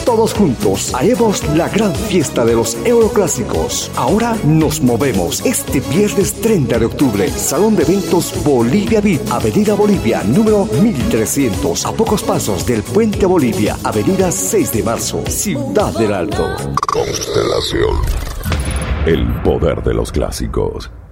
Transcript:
todos juntos haremos la gran fiesta de los Euroclásicos. Ahora nos movemos este viernes 30 de octubre, Salón de Eventos Bolivia VIP, Avenida Bolivia, número 1300, a pocos pasos del Puente Bolivia, Avenida 6 de Marzo, Ciudad del Alto. Constelación. El poder de los clásicos.